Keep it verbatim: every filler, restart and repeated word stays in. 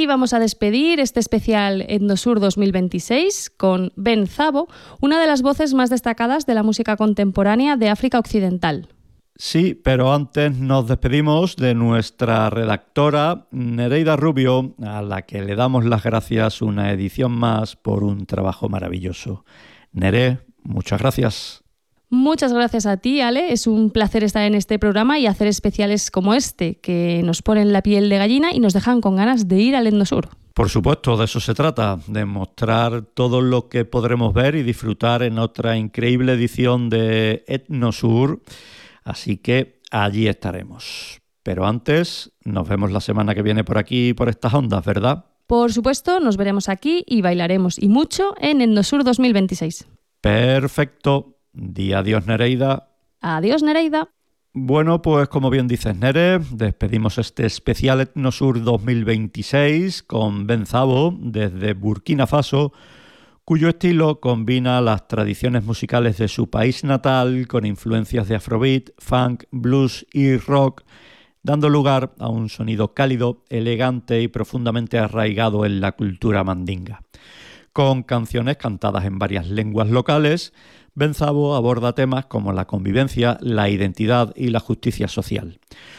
vamos a despedir este especial Etnosur dos mil veintiséis con Ben Szabo, una de las voces más destacadas de la música contemporánea de África Occidental. Sí, pero antes nos despedimos de nuestra redactora Nereida Rubio, a la que le damos las gracias una edición más por un trabajo maravilloso. Nere, muchas gracias. Muchas gracias a ti, Ale. Es un placer estar en este programa y hacer especiales como este, que nos ponen la piel de gallina y nos dejan con ganas de ir al Etnosur. Por supuesto, de eso se trata, de mostrar todo lo que podremos ver y disfrutar en otra increíble edición de Etnosur. Así que allí estaremos. Pero antes, nos vemos la semana que viene por aquí, por estas ondas, ¿verdad? Por supuesto, nos veremos aquí y bailaremos, y mucho, en Etnosur dos mil veintiséis. Perfecto. Di adiós, Nereida. Adiós, Nereida. Bueno, pues como bien dices, Nere, despedimos este especial Etnosur dos mil veintiséis con Ben Szabo desde Burkina Faso, cuyo estilo combina las tradiciones musicales de su país natal con influencias de afrobeat, funk, blues y rock, dando lugar a un sonido cálido, elegante y profundamente arraigado en la cultura mandinga. Con canciones cantadas en varias lenguas locales, Ben Szabo aborda temas como la convivencia, la identidad y la justicia social.